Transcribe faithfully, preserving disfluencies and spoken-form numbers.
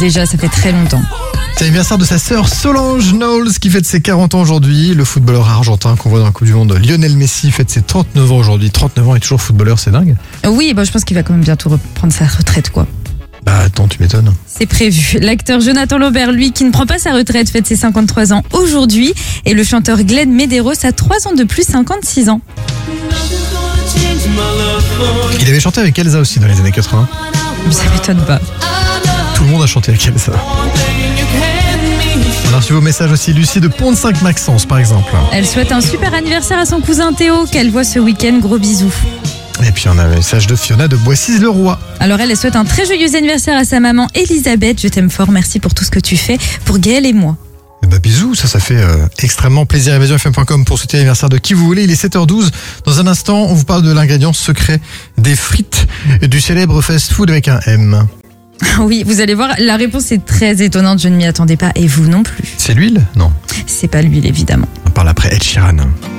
déjà, ça fait très longtemps. C'est l'anniversaire de sa sœur Solange Knowles qui fête ses quarante ans aujourd'hui. Le footballeur argentin qu'on voit dans la Coupe du Monde, Lionel Messi, fête ses trente-neuf ans aujourd'hui. trente-neuf ans et toujours footballeur, c'est dingue. Oui, bah, je pense qu'il va quand même bientôt reprendre sa retraite, quoi. Bah attends, tu m'étonnes. C'est prévu. L'acteur Jonathan Lambert, lui, qui ne prend pas sa retraite, fête ses cinquante-trois ans aujourd'hui. Et le chanteur Glenn Medeiros a trois ans de plus, cinquante-six ans. Il avait chanté avec Elsa aussi dans les années quatre-vingts. Ça m'étonne pas. Tout le monde a chanté avec Elsa. On a reçu vos messages aussi. Lucie de Pont-de-Saint-Maxence, par exemple. Elle souhaite un super anniversaire à son cousin Théo, qu'elle voit ce week-end. Gros bisous. Et puis on a un message de Fiona de Boissy-le-Roi. Alors elle, elle souhaite un très joyeux anniversaire à sa maman Elisabeth. Je t'aime fort, merci pour tout ce que tu fais pour Gaël et moi. Et bah bisous, ça ça fait euh, extrêmement plaisir. Évasion F M point com pour souhaiter l'anniversaire de qui vous voulez. Il est sept heures douze. Dans un instant, on vous parle de l'ingrédient secret des frites et du célèbre fast-food avec un M. Oui, vous allez voir, la réponse est très étonnante, je ne m'y attendais pas et vous non plus. C'est l'huile ? Non. C'est pas l'huile évidemment. On parle après Ed Sheeran.